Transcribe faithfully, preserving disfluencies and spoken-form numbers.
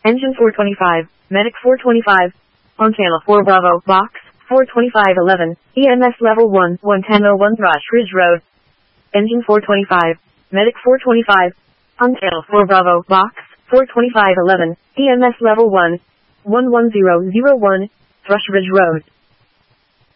Engine four twenty-five, Medic four twenty-five, on channel four Bravo, box, four twenty-five eleven, E M S level one, one ten oh one Thrush Ridge Road. Engine four twenty-five, Medic four twenty-five, on channel four Bravo, box, four twenty-five eleven, E M S level one, one one zero zero one, Thrush Ridge Road.